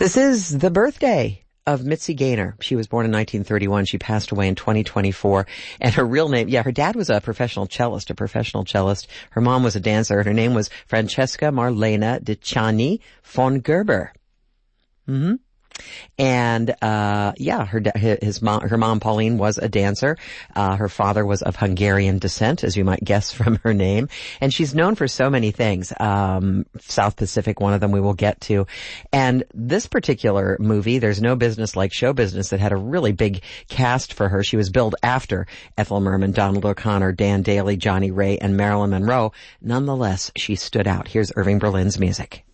This is the birthday of Mitzi Gaynor. She was born in 1931. She passed away in 2024. And her real name, her dad was a professional cellist. Her mom was a dancer, and her name was Francesca Marlena de Chani von Gerber. Mm-hmm. And, her mom, Pauline, was a dancer. Her father was of Hungarian descent, as you might guess from her name. And she's known for so many things. South Pacific, one of them we will get to. And this particular movie, There's No Business Like Show Business, that had a really big cast for her. She was billed after Ethel Merman, Donald O'Connor, Dan Daly, Johnny Ray, and Marilyn Monroe. Nonetheless, she stood out. Here's Irving Berlin's music.